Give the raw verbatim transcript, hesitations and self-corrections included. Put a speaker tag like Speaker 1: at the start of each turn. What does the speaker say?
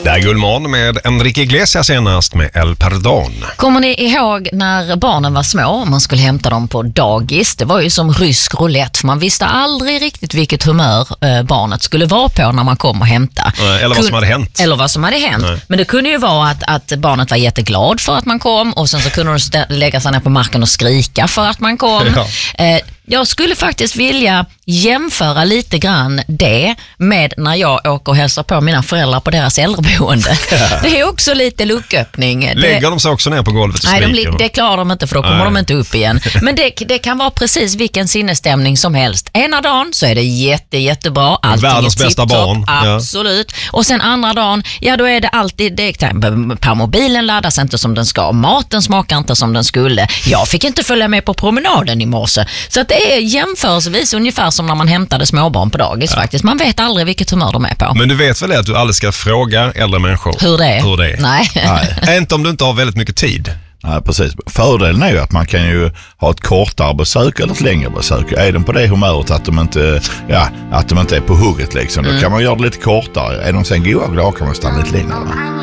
Speaker 1: Det är Gullmorgon med Enrique Iglesias senast med El Perdón.
Speaker 2: Kommer ni ihåg när barnen var små och man skulle hämta dem på dagis? Det var ju som rysk roulette, för man visste aldrig riktigt vilket humör eh, barnet skulle vara på när man kom och hämta.
Speaker 1: Eller vad som hade hänt.
Speaker 2: Eller vad som hade hänt. Nej. Men det kunde ju vara att, att barnet var jätteglad för att man kom, och sen så kunde de stä- lägga sig ner på marken och skrika för att man kom. Ja. Eh, Jag skulle faktiskt vilja jämföra lite grann det med när jag åker och hälsar på mina föräldrar på deras äldreboende. Det är också lite lucköppning.
Speaker 1: Lägger
Speaker 2: det,
Speaker 1: de sig också ner på golvet och
Speaker 2: nej,
Speaker 1: skriker?
Speaker 2: de, det klarar de inte, för då kommer nej. de inte upp igen. Men det, det kan vara precis vilken sinnesstämning som helst. Ena dagen så är det jätte, jättebra.
Speaker 1: Världens bästa barn.
Speaker 2: Absolut. Ja. Och sen andra dagen, ja då är det alltid, det, per mobilen laddas inte som den ska. Maten smakar inte som den skulle. Jag fick inte följa med på promenaden i morse. Så att det är jämförelsevis ungefär som när man hämtade småbarn på dagis, ja. faktiskt. Man vet aldrig vilket humör de är på.
Speaker 1: Men du vet väl att du aldrig ska fråga äldre människor
Speaker 2: hur det är?
Speaker 1: Hur det är.
Speaker 2: Nej.
Speaker 1: Nej. Inte om du inte har väldigt mycket tid.
Speaker 3: Nej, precis. Fördelen är ju att man kan ju ha ett kortare besök eller ett längre besök. Är de på det humöret att de inte, ja, att de inte är på hugget liksom, mm. då kan man göra det lite kortare. Är de sen goda och glada kan man stanna lite längre.